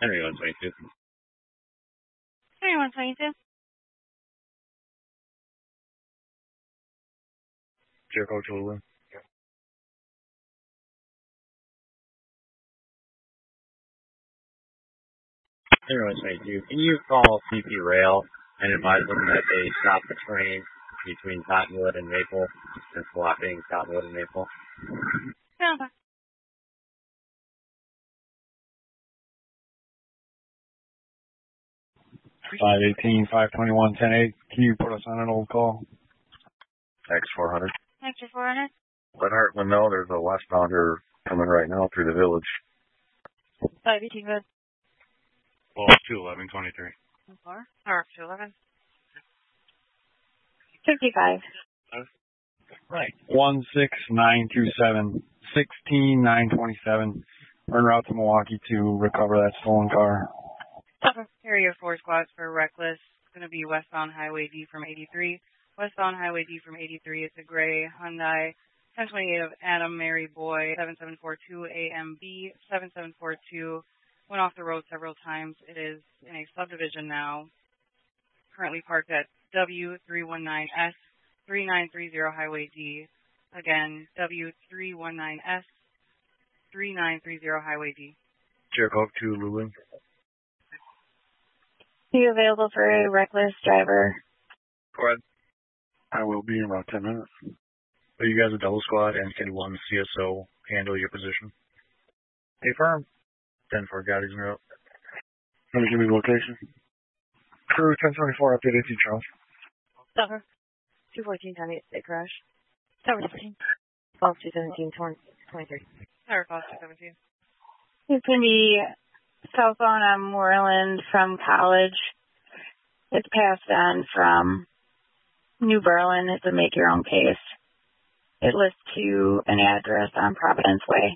Henry 122. Henry 122. Jericho Julian. Henry 122. Can you call CP Rail and advise them that they stop the train between Cottonwood and Maple and swapping Cottonwood and Maple? Yeah. 518, 521, 10-8. Can you put us on an old call? X400. X400. Let Hartman know there's a westbounder coming right now through the village. 518 good. Well, 211, 23. Or 211. 55. Right. 16927, 16927. En route to Milwaukee to recover that stolen car. Area 4 squads for reckless. It's going to be westbound Highway D from 83. Westbound Highway D from 83. It's a gray Hyundai 1028 of Adam Mary Boy 7742 AMB 7742. Went off the road several times. It is in a subdivision now. Currently parked at W319S 3930 Highway D. Again, W319S 3930 Highway D. Jericho to Lulu. Are you available for a reckless driver? Go ahead. I will be in about 10 minutes. Are you guys a double squad and can one CSO handle your position? Hey, firm. 10-4 guys in route. Let me give you the location. Crew 1024 update 18 Charles. Suffer. 214 10-8 crash. Tower 17. Falls 217 23. Tower Falls 217. It's going to be southbound on Moreland from College. It's passed on from New Berlin. It's a make your own case. It lists to an address on Providence Way.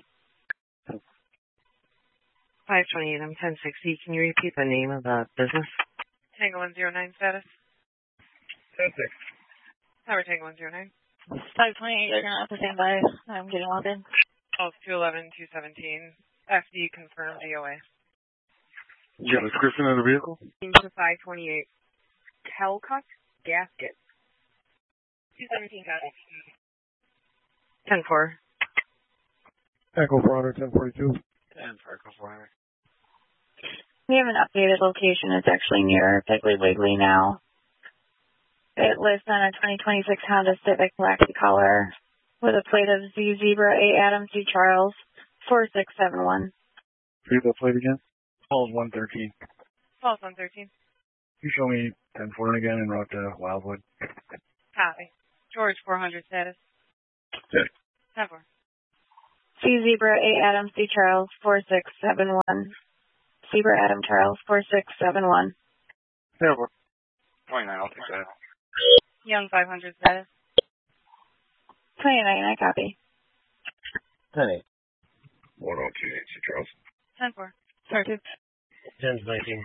528, I'm 1060. Can you repeat the name of the business? Tango 109 status. 10-6. Tower Tango 109. 528, they're going to have to stand by. I'm getting logged in. Calls 211, 217. FD confirmed DOA. You got a description of the vehicle? Into 528. Calcut gasket. 217 gasket. 10-4. Echo 400, 1042. 10-4, Echo 400. We have an updated location. It's actually near Piggly Wiggly now. It lists on a 2026 Honda Civic black color with a plate of Z Zebra A Adam C Charles 4671. Read that plate again. Falls 113. Falls 113. You show me 10-4 again and route to Wildwood. Copy. George 400 status. Yes. 10-4. C Zebra A Adam C Charles 4671. Zebra Adam Charles 4671. 10-4. 29, I'll take that. Young 500 status. 29, I copy. 10-8. 102 Nancy Charles. 10-4. Sorry, 10-19.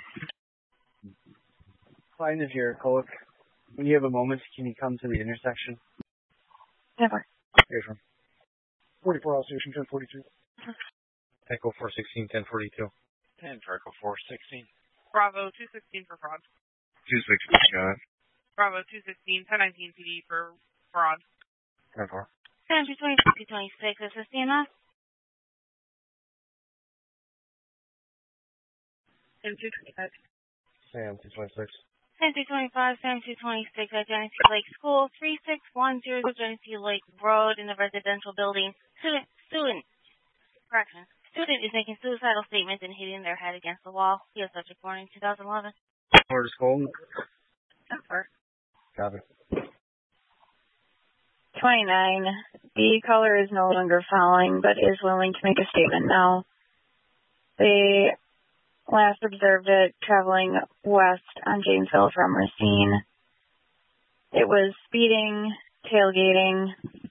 Client is here, Colic. When you have a moment, can you come to the intersection? 10-4. Here's from 44 All Station 1042. Echo 416, 1042. 10 for Echo 416. Bravo 216 for fraud. 216, got it. Bravo 216, 1019 PD for fraud. 10-4. 226, is this DNS? 10-225. Sam 226. 225, 226 at Genesee Lake School, 3610 Genesee Lake Road in the residential building. Student is making suicidal statements and hitting their head against the wall. He has subject warning 2011. Where's home? 10-4. Copy. 29. The caller is no longer following, but is willing to make a statement now. They last observed it traveling west on Janesville from Racine. It was speeding, tailgating,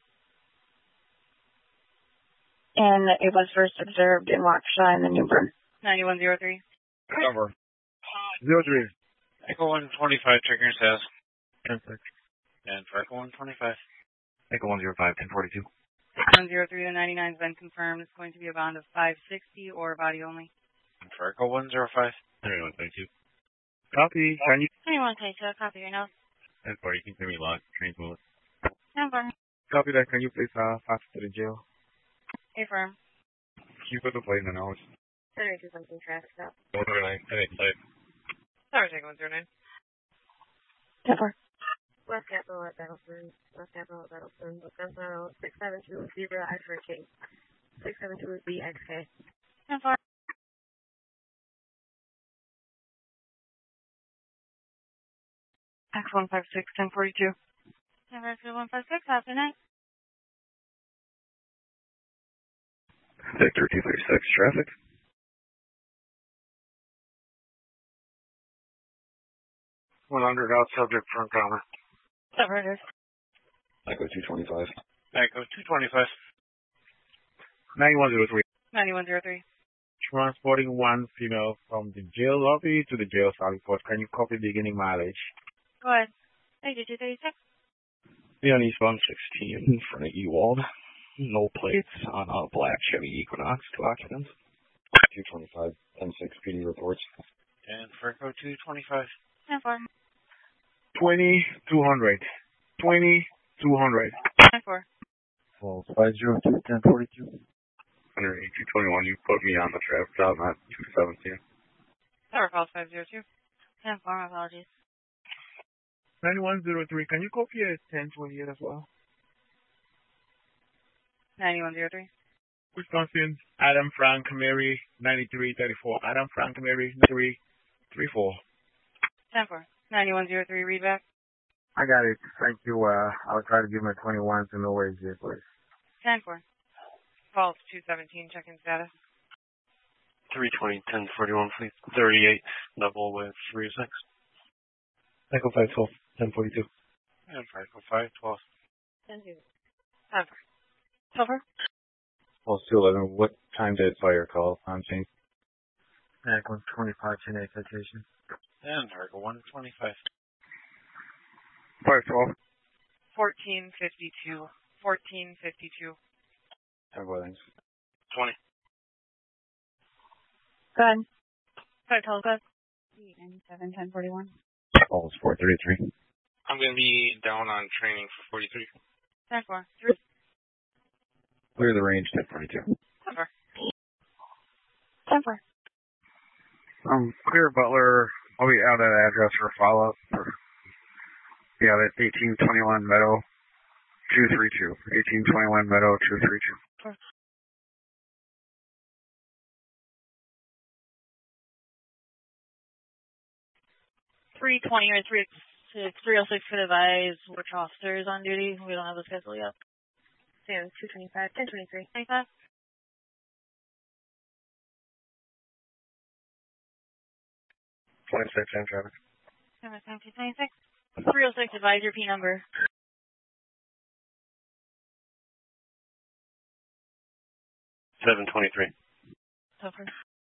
and it was first observed in Waukesha and the New Bern. 9103. Cover. 03. Echo 125, triggering says. 10-6. And for Echo 125. Echo 105, 1042. 103 to 99 has been confirmed. It's going to be a bond of $560 or body only. Fargo 105. 21, thank you. Copy. Can you? 21, take a copy your note. 10-4, you can hear me loud. Train move. 10-4. Copy that. Can you please fax to the jail? Affirm. Can you put the plate in the nose? 32 something traffic stop. 109, 10-8, Sorry, take 109. 10-4. West Capitol at Battleford. West Capitol at Battleford. Gun file 672 X for K. 672 BXK. 10-4. X156 1042. 156, after night. Victor 236, traffic. 100 out, subject for encounter. Separated. Echo 225. Echo 225. 9103. 9103. Transporting one female from the jail lobby to the jail Southport. Can you copy beginning mileage? Go ahead. 8236. Be on eastbound 16 in front of Ewald. No plates on a black Chevy Equinox, 2 occupants. 225, 10-6 PD reports. And Fargo 225. 10-4. 2200. 2200. 10-4. Well, 502, 1042. 221, you put me on the traffic stop, not 217. Tower calls 502. 10-4, my apologies. 9103, can you copy a 1028 as well? 9103. Wisconsin, Adam Frank Mary, 9334. Adam Frank Mary, 334. 10-4. 9103, read back. I got it. Thank you. I'll try to give my 21 to know where he's here, please. 10-4. Calls 217, check-in status. 320, 1041, please. 38, double with 36. Echo 512, 1042. And Fargo 512. 10-2. 10-4. 10-4. Well, 211, what time did fire call on scene? Echo 25, 10 citation. And Fargo 125. 512. 1452. 1452. Everything's 20. Go ahead. 512, go ahead. 97, 1041. Oh, it's 433. I'm going to be down on training for 43. 10-4. 3. Clear the range, 1042. 10-4. 10-4. Clear Butler. I'll be out at address for follow-up. Yeah, that's 1821 Meadow 232. 1821 Meadow 232. 320 or 306 could advise which officers on duty. We don't have the schedule yet. Sam 225 1023. 25. 26 M traffic. 26. 306 advise your P number. 723. Over.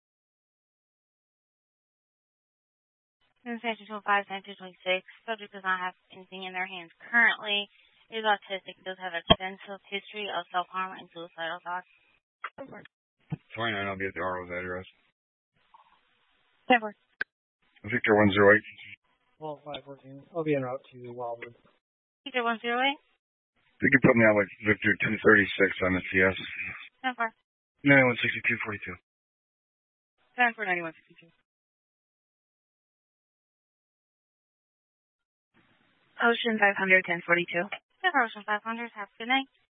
Station 205, 226. Subject does not have anything in their hands currently. Is autistic. Does have extensive history of self-harm and suicidal thoughts. 29, I'll be at the RO's address. 10-4. Victor 108. Well, 514. I'll be en route to Wildwood. Victor 108. You can put me on like Victor 236 on the CS. 10-4. 916242. 10-4, 9162. Ocean 500 1042. 10-4, Ocean 500. Have a good night.